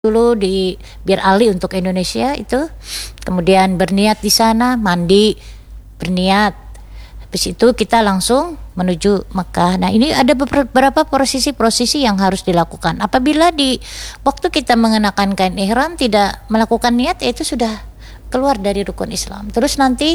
dulu di Bir Ali untuk Indonesia itu, kemudian berniat di sana, mandi, berniat, habis itu kita langsung menuju Mekah. Nah ini ada beberapa prosesi yang harus dilakukan. Apabila di waktu kita mengenakan kain ihram tidak melakukan niat, itu sudah keluar dari rukun Islam. Terus nanti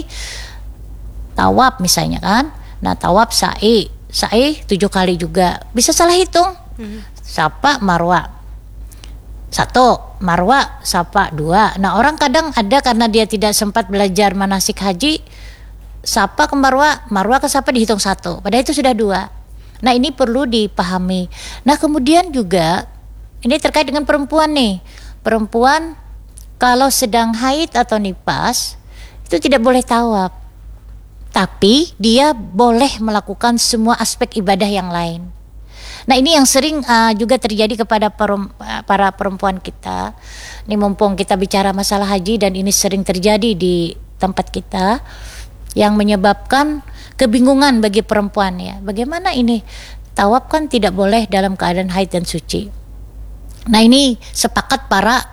tawaf misalnya kan, nah tawaf sa'i 7 kali juga, bisa salah hitung, Safa Marwa 1, Marwa Safa 2. Nah orang kadang ada karena dia tidak sempat belajar manasik haji, Safa ke Marwa, Marwa ke Safa dihitung 1, padahal itu sudah 2. Nah ini perlu dipahami. Nah kemudian juga ini terkait dengan perempuan nih, perempuan kalau sedang haid atau nifas itu tidak boleh tawaf, tapi dia boleh melakukan semua aspek ibadah yang lain. Nah ini yang sering juga terjadi kepada para perempuan kita. Ini mumpung kita bicara masalah haji dan ini sering terjadi di tempat kita, yang menyebabkan kebingungan bagi perempuan ya. Bagaimana ini? Tawaf kan tidak boleh dalam keadaan haid dan suci. Nah ini sepakat para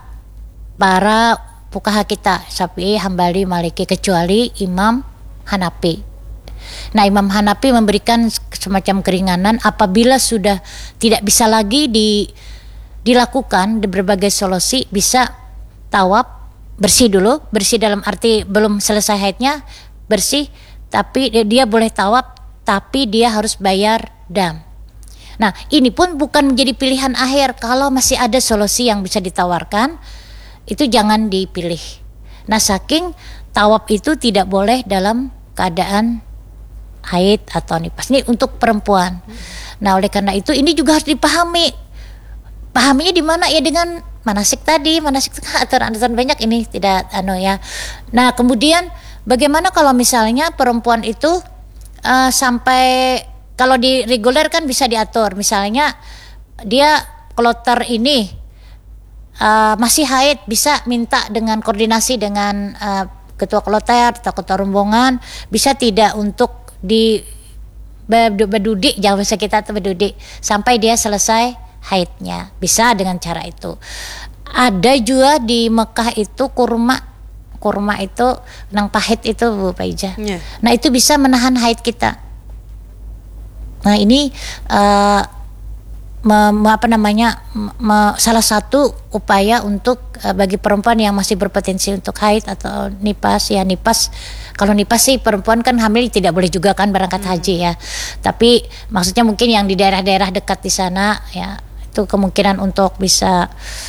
fuqaha kita, Syafi'i, Hambali, Maliki, kecuali Imam Hanafi. Nah Imam Hanafi memberikan semacam keringanan apabila sudah tidak bisa lagi dilakukan di berbagai solusi, bisa tawaf, bersih dulu, bersih dalam arti belum selesai haidnya, bersih, tapi dia boleh tawaf, tapi dia harus bayar dam. Nah ini pun bukan menjadi pilihan akhir, kalau masih ada solusi yang bisa ditawarkan, itu jangan dipilih. Nah saking tawaf itu tidak boleh dalam keadaan haid atau nifas, ini untuk perempuan. Nah oleh karena itu ini juga harus dipahami. Pahaminya di mana ya, dengan manasik tadi, manasik aturan banyak ini tidak ya. Nah kemudian bagaimana kalau misalnya perempuan itu sampai, kalau di reguler kan bisa diatur, misalnya dia kloter ini masih haid, bisa minta dengan koordinasi dengan ketua kloter atau ketua rombongan, bisa tidak untuk di berdudik, jangan bahasa kita tuh berdudik sampai dia selesai haidnya, bisa dengan cara itu. Ada juga di Mekah itu kurma itu nang pahit itu Bu Paijah. Nah itu bisa menahan haid kita. Nah ini salah satu upaya untuk bagi perempuan yang masih berpotensi untuk haid atau nifas ya. Kalau nifas sih perempuan kan hamil tidak boleh juga kan berangkat haji ya, tapi maksudnya mungkin yang di daerah-daerah dekat di sana ya, itu kemungkinan untuk bisa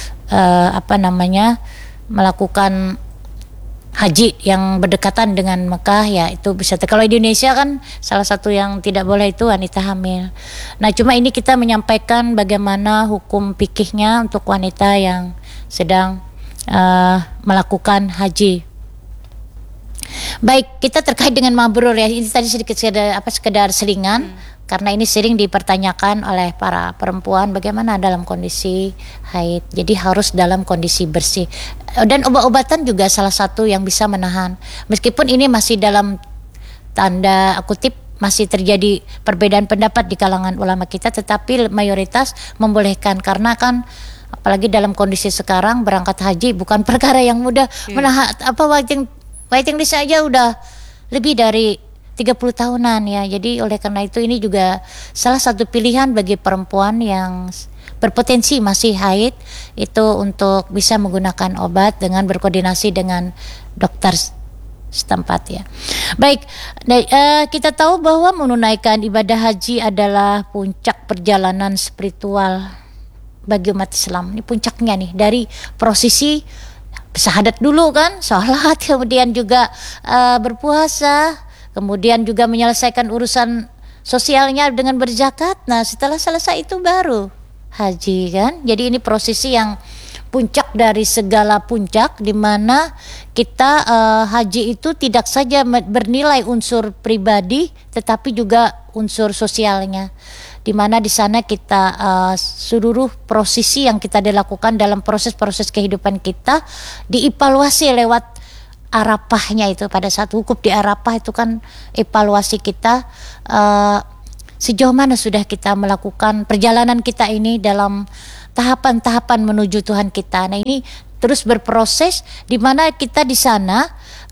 melakukan haji yang berdekatan dengan Mekah ya, itu bisa. Kalau di Indonesia kan salah satu yang tidak boleh itu wanita hamil. Nah cuma ini kita menyampaikan bagaimana hukum fikihnya untuk wanita yang sedang melakukan haji. Baik, kita terkait dengan mabrur ya, ini tadi sekedar selingan, karena ini sering dipertanyakan oleh para perempuan bagaimana dalam kondisi haid. Jadi harus dalam kondisi bersih. Dan obat-obatan juga salah satu yang bisa menahan. Meskipun ini masih dalam tanda kutip masih terjadi perbedaan pendapat di kalangan ulama kita, tetapi mayoritas membolehkan, karena kan apalagi dalam kondisi sekarang berangkat haji bukan perkara yang mudah. Menahan waiting list aja udah lebih dari 30 tahunan ya. Jadi oleh karena itu ini juga salah satu pilihan bagi perempuan yang berpotensi masih haid itu untuk bisa menggunakan obat dengan berkoordinasi dengan dokter setempat ya. Baik, kita tahu bahwa menunaikan ibadah haji adalah puncak perjalanan spiritual bagi umat Islam. Ini puncaknya nih, dari prosesi syahadat dulu kan, sholat, kemudian juga berpuasa, kemudian juga menyelesaikan urusan sosialnya dengan berzakat. Nah setelah selesai itu baru haji kan. Jadi ini prosesi yang puncak dari segala puncak, di mana kita haji itu tidak saja bernilai unsur pribadi, tetapi juga unsur sosialnya, di mana di sana kita seluruh prosesi yang kita dilakukan dalam proses-proses kehidupan kita dievaluasi lewat Arafahnya. Itu pada saat wukuf di Arafah itu kan evaluasi kita sejauh mana sudah kita melakukan perjalanan kita ini dalam tahapan-tahapan menuju Tuhan kita. Nah ini terus berproses di mana kita di sana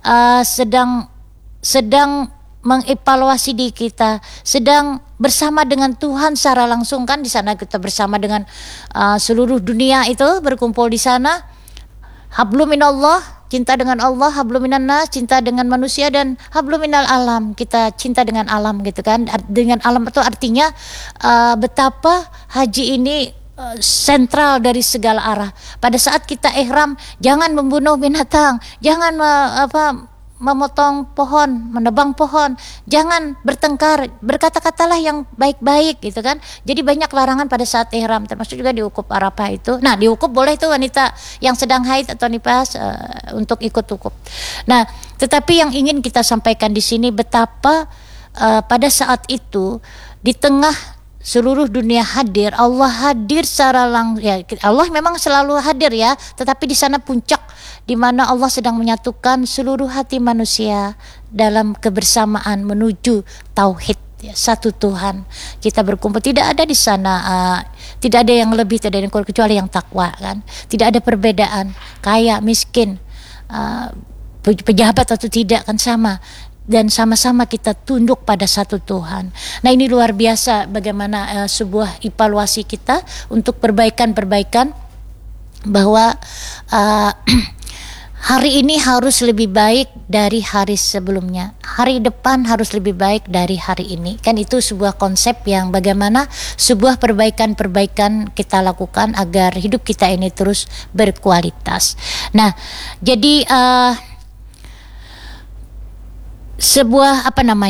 sedang mengevaluasi diri kita, sedang bersama dengan Tuhan secara langsung kan. Di sana kita bersama dengan seluruh dunia itu berkumpul di sana. Hablum minallah, cinta dengan Allah, hablum minannas, cinta dengan manusia, dan hablum minal alam, kita cinta dengan alam gitu kan. Dengan alam itu artinya betapa haji ini sentral dari segala arah. Pada saat kita ihram, jangan membunuh binatang, jangan memotong pohon, menebang pohon, jangan bertengkar, berkata-katalah yang baik-baik gitu kan. Jadi banyak larangan pada saat ihram, termasuk juga di wukuf Arafah itu. Nah, di wukuf boleh tuh wanita yang sedang haid atau nifas untuk ikut wukuf. Nah, tetapi yang ingin kita sampaikan di sini betapa pada saat itu di tengah seluruh dunia hadir, Allah hadir secara langsung. Ya, Allah memang selalu hadir ya, tetapi di sana puncak di mana Allah sedang menyatukan seluruh hati manusia dalam kebersamaan menuju tauhid, ya, satu Tuhan. Kita berkumpul, tidak ada di sana tidak ada yang lebih, tidak ada yang kurang kecuali yang takwa kan. Tidak ada perbedaan kaya miskin, pejabat atau tidak kan sama. Dan sama-sama kita tunduk pada satu Tuhan. Nah ini luar biasa bagaimana sebuah evaluasi kita untuk perbaikan-perbaikan bahwa hari ini harus lebih baik dari hari sebelumnya, hari depan harus lebih baik dari hari ini. Kan itu sebuah konsep yang bagaimana sebuah perbaikan-perbaikan kita lakukan agar hidup kita ini terus berkualitas. Nah jadi sebuah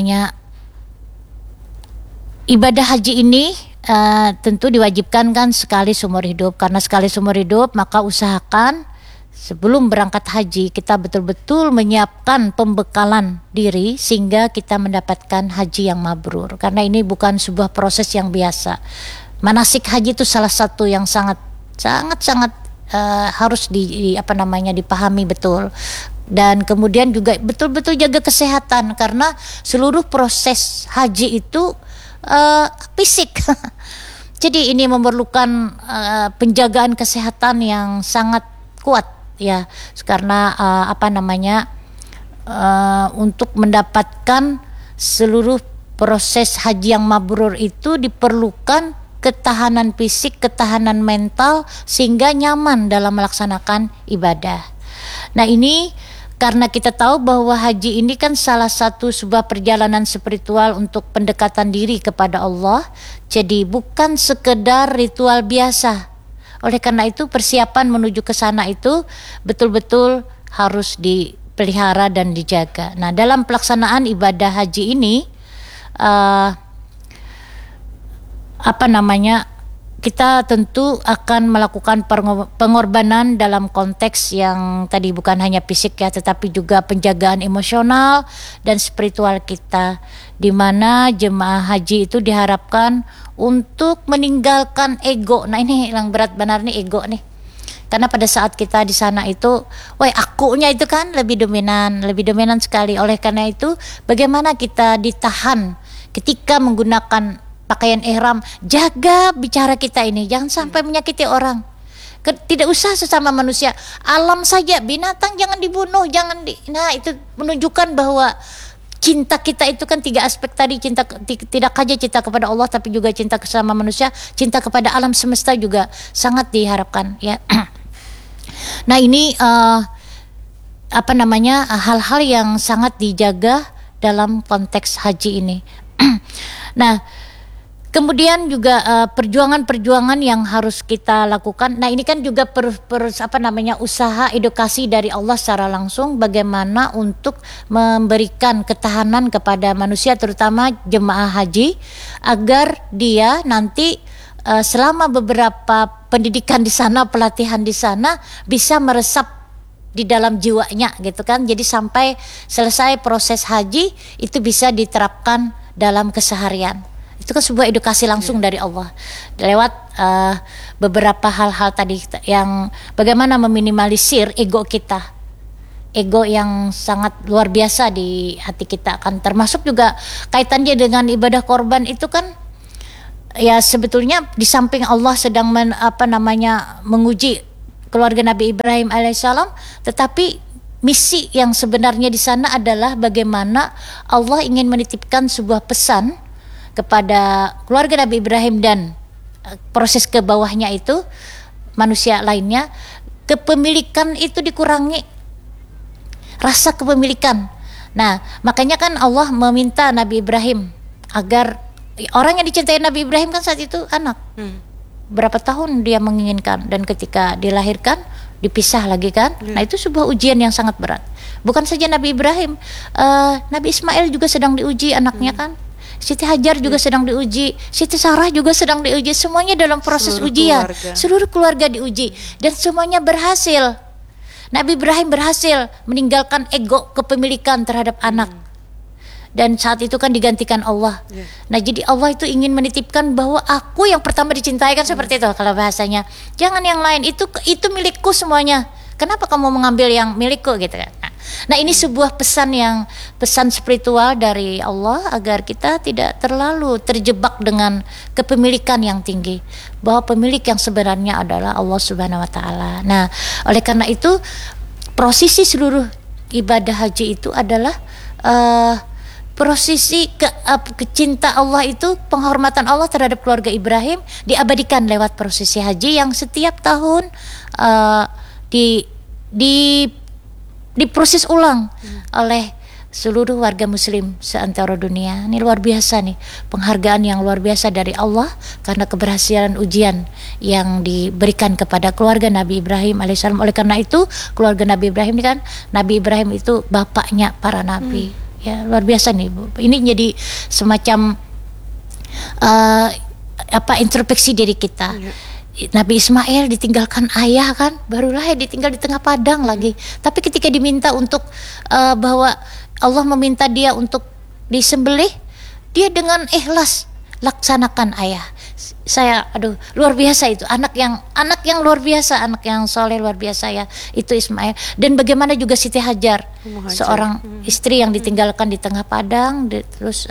ibadah haji ini tentu diwajibkan kan sekali seumur hidup. Karena sekali seumur hidup, maka usahakan sebelum berangkat haji kita betul-betul menyiapkan pembekalan diri sehingga kita mendapatkan haji yang mabrur. Karena ini bukan sebuah proses yang biasa. Manasik haji itu salah satu yang sangat harus dipahami betul. Dan kemudian juga betul-betul jaga kesehatan karena seluruh proses haji itu fisik. Jadi ini memerlukan penjagaan kesehatan yang sangat kuat ya, karena untuk mendapatkan seluruh proses haji yang mabrur itu diperlukan ketahanan fisik, ketahanan mental sehingga nyaman dalam melaksanakan ibadah. Nah ini karena kita tahu bahwa haji ini kan salah satu sebuah perjalanan spiritual untuk pendekatan diri kepada Allah. Jadi bukan sekedar ritual biasa. Oleh karena itu persiapan menuju ke sana itu betul-betul harus dipelihara dan dijaga. Nah dalam pelaksanaan ibadah haji ini kita tentu akan melakukan pengorbanan dalam konteks yang tadi bukan hanya fisik ya, tetapi juga penjagaan emosional dan spiritual kita, di mana jemaah haji itu diharapkan untuk meninggalkan ego. Nah ini yang berat benar nih, ego nih. Karena pada saat kita di sana itu, akunya itu kan lebih dominan sekali. Oleh karena itu, bagaimana kita ditahan ketika menggunakan pakaian ihram, jaga bicara kita ini, jangan sampai menyakiti orang. Tidak usah sesama manusia, alam saja, binatang jangan dibunuh, nah itu menunjukkan bahwa cinta kita itu kan tiga aspek tadi, cinta tidak hanya cinta kepada Allah tapi juga cinta sesama manusia, cinta kepada alam semesta juga sangat diharapkan ya. Nah ini hal-hal yang sangat dijaga dalam konteks haji ini. Nah kemudian juga perjuangan-perjuangan yang harus kita lakukan. Nah ini kan juga usaha edukasi dari Allah secara langsung bagaimana untuk memberikan ketahanan kepada manusia terutama jemaah haji agar dia nanti selama beberapa pendidikan di sana, pelatihan di sana bisa meresap di dalam jiwanya gitu kan. Jadi sampai selesai proses haji itu bisa diterapkan dalam keseharian. Itu kan sebuah edukasi langsung dari Allah lewat beberapa hal-hal tadi yang bagaimana meminimalisir ego kita, ego yang sangat luar biasa di hati kita kan, termasuk juga kaitannya dengan ibadah korban itu kan ya sebetulnya di samping Allah sedang menguji keluarga Nabi Ibrahim alaihissalam, tetapi misi yang sebenarnya di sana adalah bagaimana Allah ingin menitipkan sebuah pesan kepada keluarga Nabi Ibrahim dan proses ke bawahnya itu manusia lainnya, kepemilikan itu dikurangi, rasa kepemilikan. Nah, makanya kan Allah meminta Nabi Ibrahim agar orang yang dicintai Nabi Ibrahim kan saat itu anak. Berapa tahun dia menginginkan, dan ketika dilahirkan dipisah lagi kan. Nah, itu sebuah ujian yang sangat berat. Bukan saja Nabi Ibrahim, Nabi Ismail juga sedang diuji anaknya kan. Siti Hajar juga sedang diuji, Siti Sarah juga sedang diuji. Semuanya dalam proses ujian. Seluruh keluarga diuji dan semuanya berhasil. Nabi Ibrahim berhasil meninggalkan ego kepemilikan terhadap anak. Dan saat itu kan digantikan Allah. Nah, jadi Allah itu ingin menitipkan bahwa aku yang pertama dicintai kan, seperti itu kalau bahasanya. Jangan yang lain, itu milikku semuanya. Kenapa kamu mengambil yang milikku gitu kan? Nah, ini sebuah pesan spiritual dari Allah agar kita tidak terlalu terjebak dengan kepemilikan yang tinggi, bahwa pemilik yang sebenarnya adalah Allah Subhanahu wa taala. Nah, oleh karena itu prosesi seluruh ibadah haji itu adalah prosesi kecinta Allah itu, penghormatan Allah terhadap keluarga Ibrahim diabadikan lewat prosesi haji yang setiap tahun diproses ulang oleh seluruh warga muslim seantero dunia. Ini luar biasa nih, penghargaan yang luar biasa dari Allah karena keberhasilan ujian yang diberikan kepada keluarga Nabi Ibrahim alaihissalam. Oleh karena itu keluarga Nabi Ibrahim ini kan, Nabi Ibrahim itu bapaknya para nabi. Ya, luar biasa nih Bu. Ini jadi semacam introspeksi diri kita. Nabi Ismail ditinggalkan ayah kan, barulah ditinggal di tengah padang lagi. Tapi ketika diminta untuk bahwa Allah meminta dia untuk disembelih, dia dengan ikhlas laksanakan ayah. Saya luar biasa itu, anak yang luar biasa, anak yang soleh luar biasa ya, itu Ismail. Dan bagaimana juga Siti Hajar, seorang istri yang ditinggalkan di tengah padang, terus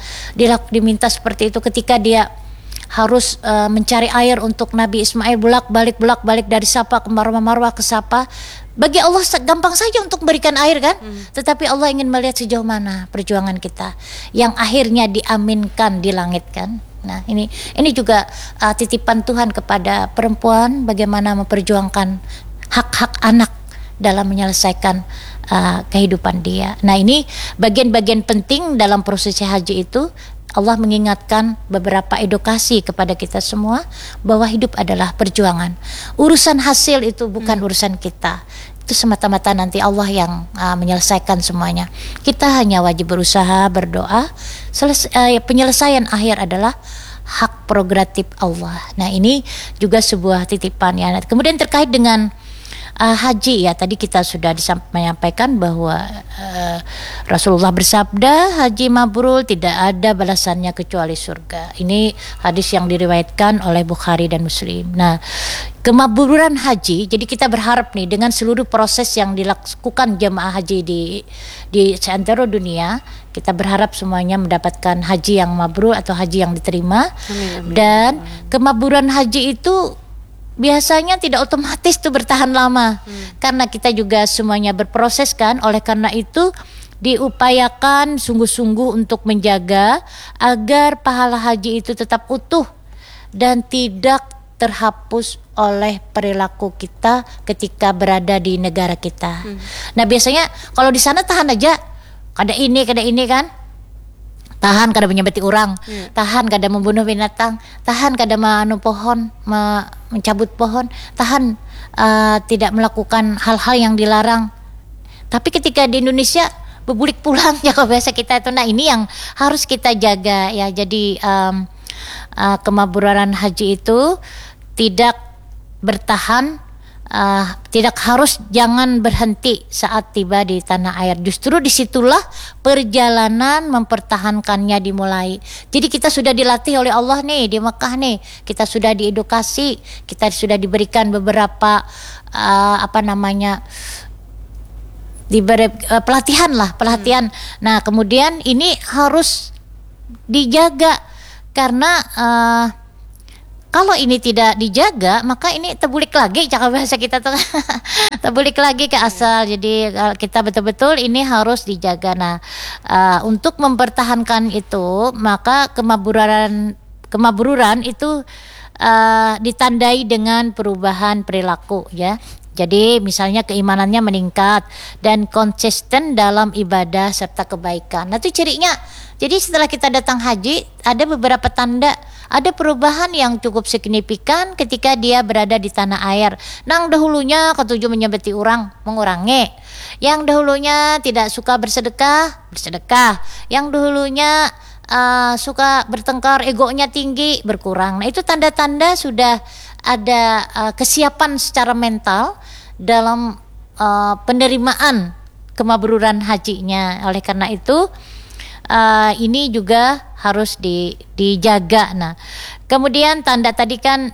diminta seperti itu ketika dia harus mencari air untuk Nabi Ismail, bolak balik dari Safa ke Marwah ke Safa. Bagi Allah gampang saja untuk memberikan air kan, tetapi Allah ingin melihat sejauh mana perjuangan kita yang akhirnya diaminkan di langit kan. Nah, ini juga titipan Tuhan kepada perempuan, bagaimana memperjuangkan hak-hak anak dalam menyelesaikan kehidupan dia. Nah, ini bagian-bagian penting dalam prosesi haji itu. Allah mengingatkan beberapa edukasi kepada kita semua bahwa hidup adalah perjuangan. Urusan hasil itu bukan urusan kita. Itu semata-mata nanti Allah yang menyelesaikan semuanya. Kita hanya wajib berusaha, berdoa. Penyelesaian akhir adalah hak prerogatif Allah. Nah, ini juga sebuah titipan ya. Kemudian terkait dengan haji ya, tadi kita sudah menyampaikan bahwa Rasulullah bersabda, haji mabrur tidak ada balasannya kecuali surga. Ini hadis yang diriwayatkan oleh Bukhari dan Muslim. Nah, kemabruran haji, jadi kita berharap nih dengan seluruh proses yang dilakukan jemaah haji di seantero dunia, kita berharap semuanya mendapatkan haji yang mabrur atau haji yang diterima. Amin. Dan kemabruran haji itu biasanya tidak otomatis tuh bertahan lama, karena kita juga semuanya berproses kan. Oleh karena itu diupayakan sungguh-sungguh untuk menjaga agar pahala haji itu tetap utuh dan tidak terhapus oleh perilaku kita ketika berada di negara kita. Nah, biasanya kalau di sana tahan aja, kada ini kan, tahan kada menyembati orang, tahan kada membunuh binatang, tahan kada mencabut pohon, tahan tidak melakukan hal-hal yang dilarang. Tapi ketika di Indonesia bebulik pulang ya kalau biasa kita itu. Nah, ini yang harus kita jaga ya. Jadi kemabruran haji itu tidak bertahan, jangan berhenti saat tiba di tanah air. Justru disitulah perjalanan mempertahankannya dimulai. Jadi kita sudah dilatih oleh Allah nih di Mekah nih. Kita sudah diedukasi, kita sudah diberikan beberapa pelatihan. Nah, kemudian ini harus dijaga Karena kalau ini tidak dijaga, maka ini terbulik lagi, cara bahasa kita tuh terbulik lagi ke asal. Jadi kita betul-betul ini harus dijaga. Nah, untuk mempertahankan itu, maka kemabruran itu ditandai dengan perubahan perilaku, ya. Jadi misalnya keimanannya meningkat dan konsisten dalam ibadah serta kebaikan. Nah itu cirinya. Jadi setelah kita datang haji, ada beberapa tanda, ada perubahan yang cukup signifikan ketika dia berada di tanah air. Nang dahulunya ketujuh menyebeti orang, mengurangi. Yang dahulunya tidak suka bersedekah, bersedekah. Yang dahulunya suka bertengkar, egonya tinggi, berkurang. Nah itu tanda-tanda sudah ada kesiapan secara mental dalam penerimaan kemabruran hajinya. Oleh karena itu ini juga harus dijaga. Nah, kemudian tanda tadi kan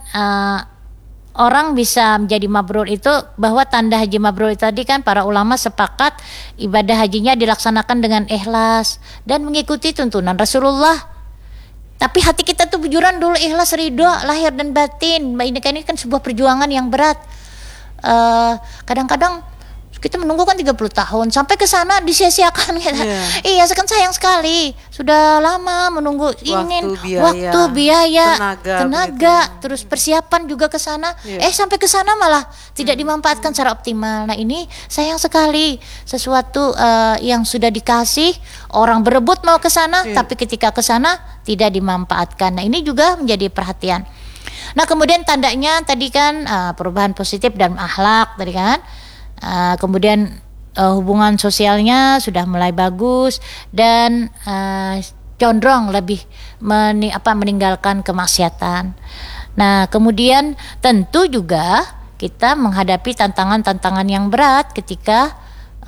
orang bisa menjadi mabrur itu, bahwa tanda haji mabrur itu tadi kan para ulama sepakat ibadah hajinya dilaksanakan dengan ikhlas dan mengikuti tuntunan Rasulullah. Tapi hati kita tuh bujuran dulu ikhlas, ridho lahir dan batin. Ini kan sebuah perjuangan yang berat. Kadang-kadang kita menunggu kan 30 tahun sampai ke sana disia-siakan gitu. Iya, kan sayang sekali. Sudah lama menunggu, ingin waktu, biaya, tenaga, terus persiapan juga ke sana. Sampai ke sana malah tidak dimanfaatkan secara optimal. Nah, ini sayang sekali. Sesuatu yang sudah dikasih, orang berebut mau ke sana, tapi ketika ke sana tidak dimanfaatkan. Nah, ini juga menjadi perhatian. Nah, kemudian tandanya tadi kan perubahan positif dan akhlak tadi kan. Kemudian hubungan sosialnya sudah mulai bagus dan condong lebih meninggalkan kemaksiatan. Nah, kemudian tentu juga kita menghadapi tantangan-tantangan yang berat ketika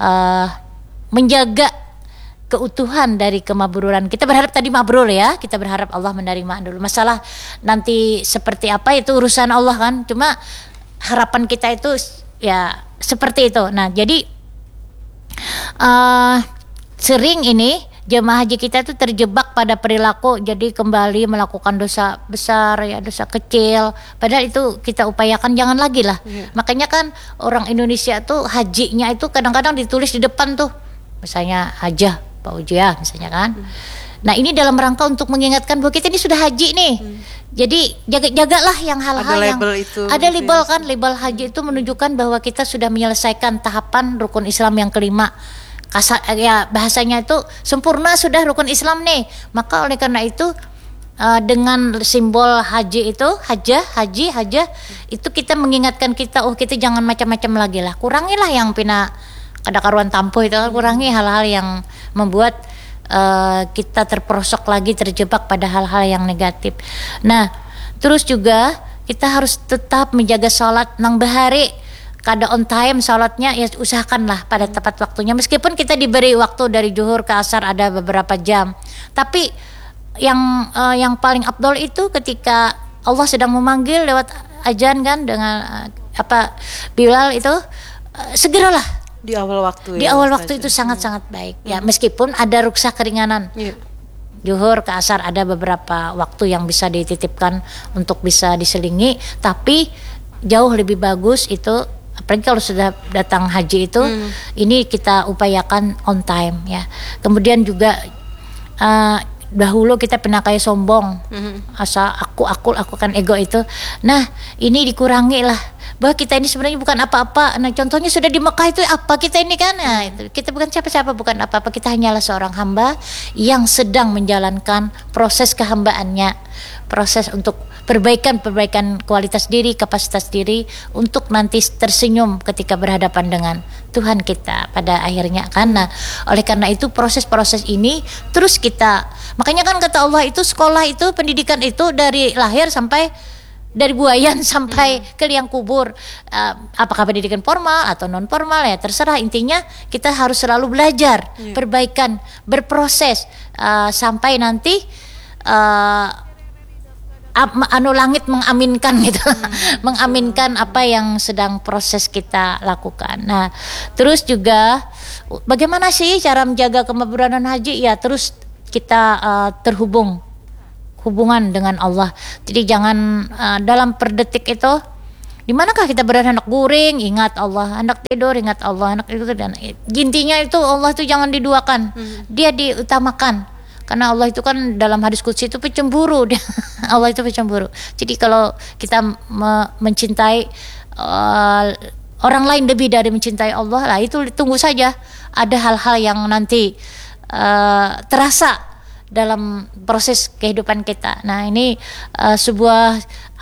menjaga keutuhan dari kemabruran. Kita berharap tadi mabrur ya, kita berharap Allah menerima dulu. Masalah nanti seperti apa itu urusan Allah kan. Cuma harapan kita itu ya seperti itu. Nah, jadi sering ini jemaah haji kita itu terjebak pada perilaku, jadi kembali melakukan dosa besar ya, dosa kecil. Padahal itu kita upayakan jangan lagi lah. Makanya kan orang Indonesia tuh hajinya itu kadang-kadang ditulis di depan tuh, misalnya hajah Pak Ujiah misalnya kan. Nah, ini dalam rangka untuk mengingatkan bahwa kita ini sudah haji nih. Jadi jagalah yang hal-hal yang ada label kan, label haji itu menunjukkan bahwa kita sudah menyelesaikan tahapan rukun Islam yang kelima. Ya bahasanya itu sempurna sudah rukun Islam nih. Maka oleh karena itu dengan simbol haji itu, haji itu kita mengingatkan kita, kita jangan macam-macam lagi lah. Kurangilah yang pina kada karuan tampo itu, kurangi hal-hal yang membuat kita terperosok lagi, terjebak pada hal-hal yang negatif. Nah, terus juga kita harus tetap menjaga sholat nang bahari, kada on time sholatnya ya, usahakanlah pada tepat waktunya. Meskipun kita diberi waktu dari zuhur ke asar ada beberapa jam, tapi yang paling afdol itu ketika Allah sedang memanggil lewat azan kan, dengan Bilal itu segeralah. Di awal waktu itu sangat-sangat baik ya, meskipun ada ruksah keringanan. Zuhur ke asar ada beberapa waktu yang bisa dititipkan untuk bisa diselingi, tapi jauh lebih bagus itu, apalagi kalau sudah datang haji itu, ini kita upayakan on time ya. Kemudian juga dahulu kita pernah kayak sombong, asa aku kan ego itu. Nah, ini dikurangi lah, bahwa kita ini sebenarnya bukan apa-apa. Nah, contohnya sudah di Mekah itu apa kita ini kan, nah, itu kita bukan siapa-siapa, bukan apa-apa, kita hanyalah seorang hamba yang sedang menjalankan proses kehambaannya, proses untuk perbaikan kualitas diri, kapasitas diri, untuk nanti tersenyum ketika berhadapan dengan Tuhan kita pada akhirnya kan. Nah, oleh karena itu proses-proses ini terus kita, makanya kan kata Allah itu sekolah itu, pendidikan itu dari lahir sampai, dari buayan sampai ke liang kubur. Apakah pendidikan formal atau non formal ya terserah, intinya kita harus selalu belajar, perbaikan, berproses sampai nanti langit mengaminkan gitu, mengaminkan apa yang sedang proses kita lakukan. Nah, terus juga bagaimana sih cara menjaga kemabruran haji ya, terus kita terhubung hubungan dengan Allah. Jadi jangan dalam per detik itu, di manakah kita berada, anak guring ingat Allah, anak tidur ingat Allah, anak tidur, dan intinya itu Allah itu jangan diduakan, dia diutamakan. Karena Allah itu kan dalam hadis qudsi itu pecemburu. Allah itu pecemburu. Jadi kalau kita mencintai orang lain lebih dari mencintai Allah, lah itu tunggu saja ada hal-hal yang nanti terasa dalam proses kehidupan kita. Nah ini sebuah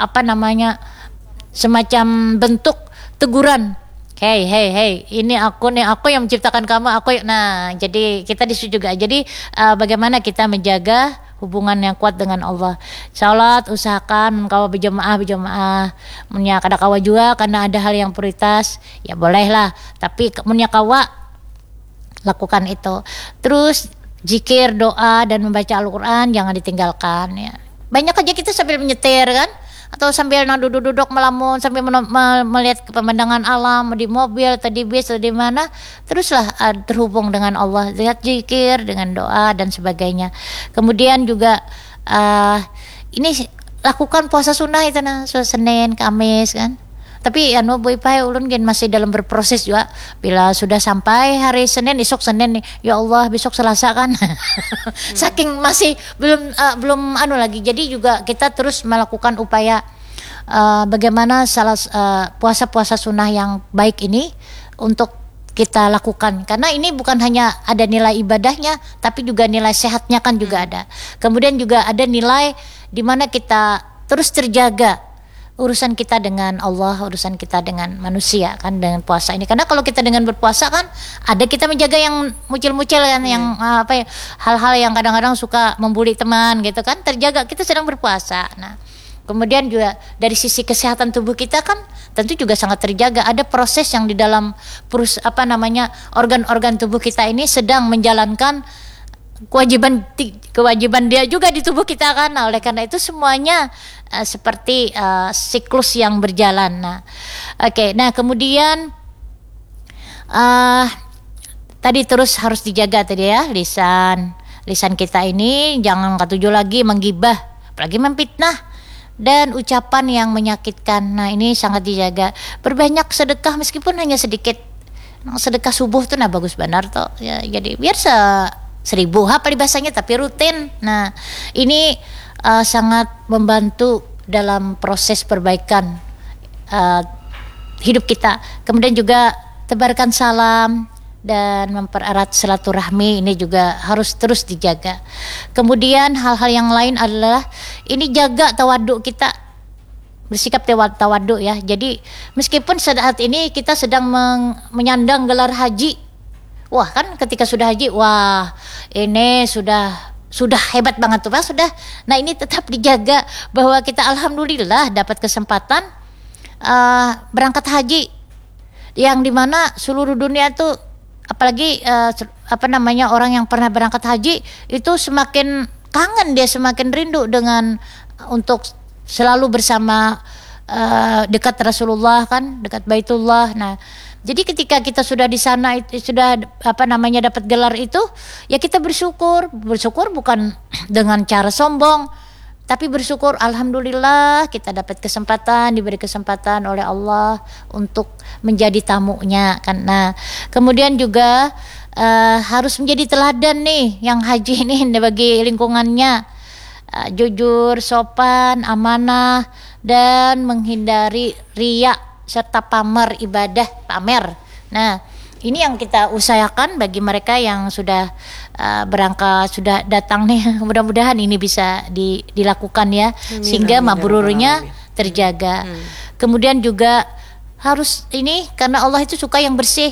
semacam bentuk teguran. Hey, ini aku yang menciptakan kamu, nah jadi kita disuruh juga. Jadi bagaimana kita menjaga hubungan yang kuat dengan Allah. Salat usahakan kawa berjamaah munya kada kawa juga karena ada hal yang prioritas, ya bolehlah, tapi munya kawa lakukan itu. Terus zikir, doa dan membaca Al-Qur'an jangan ditinggalkan ya. Banyak aja kita sambil menyetir kan, atau sambil duduk melamun sambil melihat pemandangan alam di mobil atau di bis atau di mana, teruslah terhubung dengan Allah, lihat zikir dengan doa dan sebagainya. Kemudian juga ini lakukan puasa sunnah itu Senin, Kamis kan. Tapi boy pai ulun gen masih dalam berproses juga. Bila sudah sampai hari Senin, esok Senin nih, ya Allah besok Selasa kan. Saking masih belum lagi. Jadi juga kita terus melakukan upaya bagaimana puasa-puasa sunnah yang baik ini untuk kita lakukan, karena ini bukan hanya ada nilai ibadahnya tapi juga nilai sehatnya kan juga ada. Kemudian juga ada nilai di mana kita terus terjaga urusan kita dengan Allah, urusan kita dengan manusia kan dengan puasa ini. Karena kalau kita dengan berpuasa kan ada kita menjaga yang mucil-mucil kan, yang hal-hal yang kadang-kadang suka membuli teman gitu kan, terjaga, kita sedang berpuasa. Nah, kemudian juga dari sisi kesehatan tubuh kita kan tentu juga sangat terjaga. Ada proses yang di dalam organ-organ tubuh kita ini sedang menjalankan kewajiban dia juga di tubuh kita kan. Nah, oleh karena itu semuanya seperti siklus yang berjalan. Nah, nah kemudian tadi terus harus dijaga tadi ya, lisan kita ini jangan ketujuh lagi menggibah, apalagi memfitnah dan ucapan yang menyakitkan. Nah ini sangat dijaga. Berbanyak sedekah meskipun hanya sedikit. Sedekah subuh tuh bagus benar toh ya, jadi biar 1000 bahasanya tapi rutin. Nah ini sangat membantu dalam proses perbaikan hidup kita. Kemudian juga tebarkan salam dan mempererat silaturahmi, ini juga harus terus dijaga. Kemudian hal-hal yang lain adalah ini jaga tawaduk kita, bersikap tawaduk ya. Jadi meskipun saat ini kita sedang menyandang gelar haji, wah kan ketika sudah haji, wah ini sudah hebat banget tuh Pak, sudah. Nah ini tetap dijaga bahwa kita alhamdulillah dapat kesempatan berangkat haji, yang dimana seluruh dunia tuh, apalagi orang yang pernah berangkat haji itu semakin kangen, dia semakin rindu dengan untuk selalu bersama dekat Rasulullah kan, dekat Baitullah. Nah jadi ketika kita sudah di sana, sudah dapat gelar itu, ya kita bersyukur bukan dengan cara sombong, tapi bersyukur alhamdulillah kita dapat kesempatan, diberi kesempatan oleh Allah untuk menjadi tamunya kan. Nah kemudian juga harus menjadi teladan nih yang haji ini bagi lingkungannya, jujur, sopan, amanah, dan menghindari riya serta pamer ibadah, pamer. Nah ini yang kita usahakan bagi mereka yang sudah berangkat, sudah datang nih. Mudah-mudahan ini bisa dilakukan ya, sehingga mabrurnya terjaga. Kemudian juga harus ini, karena Allah itu suka yang bersih.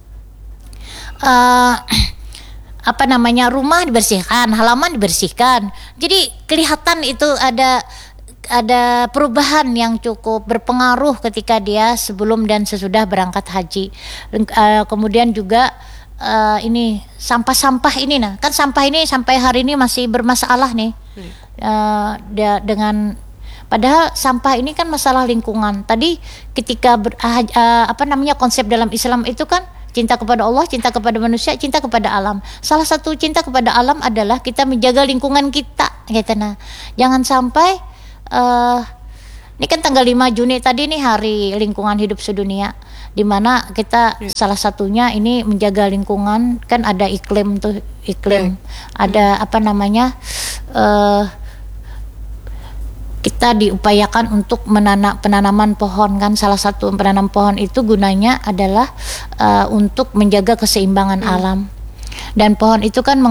Rumah dibersihkan, halaman dibersihkan. Jadi kelihatan itu ada perubahan yang cukup berpengaruh ketika dia sebelum dan sesudah berangkat haji. Kemudian juga ini sampah-sampah ini, kan sampah ini sampai hari ini masih bermasalah nih. Dengan padahal sampah ini kan masalah lingkungan. Tadi ketika konsep dalam Islam itu kan cinta kepada Allah, cinta kepada manusia, cinta kepada alam. Salah satu cinta kepada alam adalah kita menjaga lingkungan kita, gitu. Nah, jangan sampai ini kan tanggal 5 Juni tadi nih Hari Lingkungan Hidup Sedunia, di mana kita salah satunya ini menjaga lingkungan, kan ada iklim tuh, ada apa namanya, kita diupayakan untuk penanaman pohon kan. Salah satu penanam pohon itu gunanya adalah untuk menjaga keseimbangan alam. Dan pohon itu kan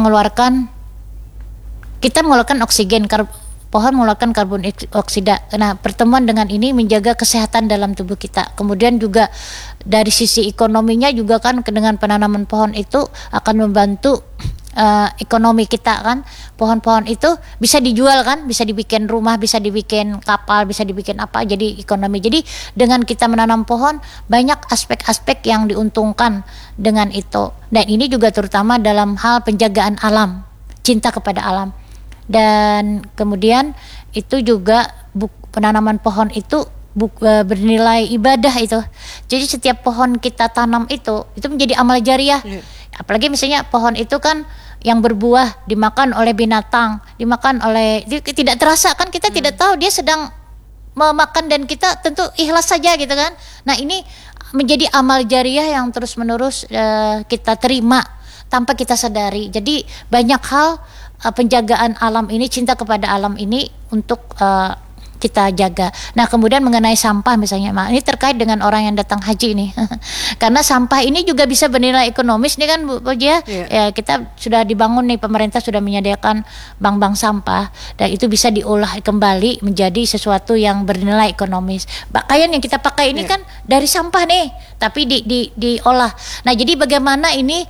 kita mengeluarkan oksigen, pohon mengeluarkan karbon dioksida. Nah, pertemuan dengan ini menjaga kesehatan dalam tubuh kita. Kemudian juga dari sisi ekonominya juga kan, dengan penanaman pohon itu akan membantu ekonomi kita kan. Pohon-pohon itu bisa dijual kan, bisa dibikin rumah, bisa dibikin kapal, bisa dibikin apa, jadi ekonomi. Jadi dengan kita menanam pohon, banyak aspek-aspek yang diuntungkan dengan itu. Dan ini juga terutama dalam hal penjagaan alam, cinta kepada alam. Dan kemudian itu juga penanaman pohon itu bernilai ibadah itu. Jadi setiap pohon kita tanam itu menjadi amal jariah. Apalagi misalnya pohon itu kan yang berbuah dimakan oleh binatang, tidak terasa kan, kita tidak tahu dia sedang memakan, dan kita tentu ikhlas saja gitu kan. Nah, ini menjadi amal jariah yang terus menerus kita terima tanpa kita sadari. Jadi banyak hal penjagaan alam ini, cinta kepada alam ini untuk kita jaga. Nah, kemudian mengenai sampah misalnya, ini terkait dengan orang yang datang haji nih. Karena sampah ini juga bisa bernilai ekonomis nih kan Bu Pojia. Ya, kita sudah dibangun nih, pemerintah sudah menyediakan bank-bank sampah, dan itu bisa diolah kembali menjadi sesuatu yang bernilai ekonomis. Pakaian yang kita pakai ini kan dari sampah nih, tapi diolah. Nah, jadi bagaimana ini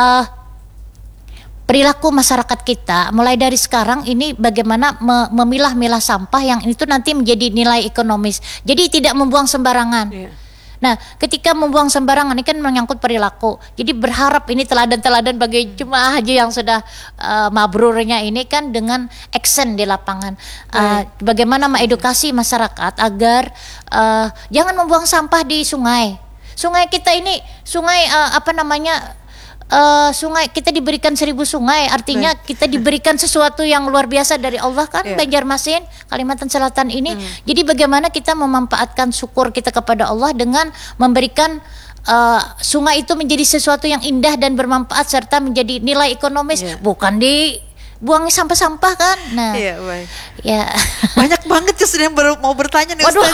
perilaku masyarakat kita mulai dari sekarang ini, bagaimana memilah-milah sampah yang itu nanti menjadi nilai ekonomis. Jadi tidak membuang sembarangan. Nah, ketika membuang sembarangan ini kan menyangkut perilaku. Jadi berharap ini teladan-teladan bagi jemaah haji yang sudah mabrurnya ini kan, dengan action di lapangan. Bagaimana mengedukasi masyarakat agar jangan membuang sampah di sungai. Sungai kita ini, sungai sungai kita diberikan 1000 sungai, artinya kita diberikan sesuatu yang luar biasa dari Allah kan, Banjarmasin, Kalimantan Selatan ini. Jadi bagaimana kita memanfaatkan syukur kita kepada Allah dengan memberikan sungai itu menjadi sesuatu yang indah dan bermanfaat serta menjadi nilai ekonomis, bukan buang sampah-sampah kan. Nah, ya banyak banget ya sudah yang mau bertanya nih Ustaz.